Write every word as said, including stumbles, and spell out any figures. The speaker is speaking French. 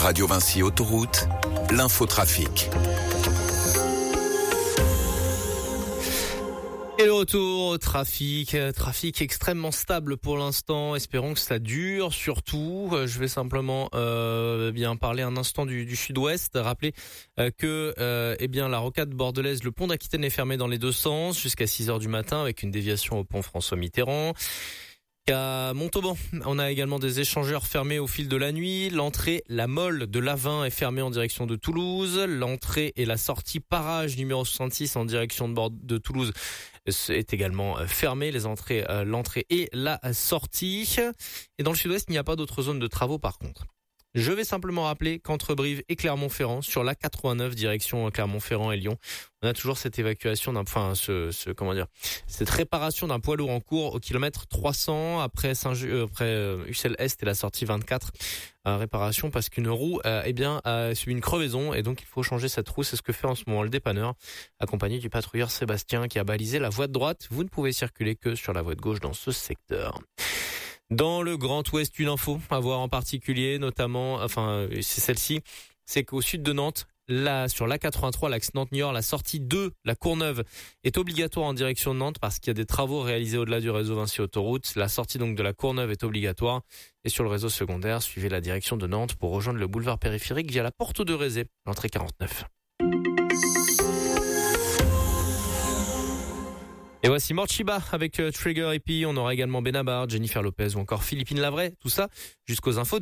Radio Vinci Autoroute, l'infotrafic. Et le retour, trafic, trafic extrêmement stable pour l'instant. Espérons que ça dure. Surtout, je vais simplement euh, bien parler un instant du, du sud-ouest. Rappeler euh, que euh, eh bien la rocade bordelaise, le pont d'Aquitaine est fermé dans les deux sens jusqu'à six heures du matin avec une déviation au pont François Mitterrand. À Montauban, on a également des échangeurs fermés au fil de la nuit. L'entrée, la Molle de Lavin est fermée en direction de Toulouse. L'entrée et la sortie Parage numéro soixante-six en direction de, Bord- de Toulouse est également fermée. Les entrées, euh, l'entrée et la sortie. Et dans le sud-ouest, il n'y a pas d'autres zones de travaux par contre. Je vais simplement rappeler qu'entre Brive et Clermont-Ferrand, sur l'A quatre-vingt-neuf direction Clermont-Ferrand et Lyon, on a toujours cette évacuation d'un, enfin, ce, ce, comment dire, cette réparation d'un poids lourd en cours au kilomètre trois cents après Saint, euh, après euh, Ussel Est et la sortie vingt-quatre. Euh, réparation parce qu'une roue, euh, eh bien, a subi une crevaison et donc il faut changer cette roue. C'est ce que fait en ce moment le dépanneur, accompagné du patrouilleur Sébastien qui a balisé la voie de droite. Vous ne pouvez circuler que sur la voie de gauche dans ce secteur. Dans le Grand Ouest, une info à voir en particulier, notamment, enfin, c'est celle-ci, c'est qu'au sud de Nantes, là, sur l'A quatre-vingt-trois, l'axe Nantes-Niort, la sortie deux, la Courneuve, est obligatoire en direction de Nantes parce qu'il y a des travaux réalisés au-delà du réseau Vinci Autoroute. La sortie donc de la Courneuve est obligatoire. Et sur le réseau secondaire, suivez la direction de Nantes pour rejoindre le boulevard périphérique via la porte de Rézé, l'entrée quarante-neuf. Et voici Morchiba avec euh, Trigger et puis on aura également Benabar, Jennifer Lopez ou encore Philippine Lavray, tout ça jusqu'aux infos.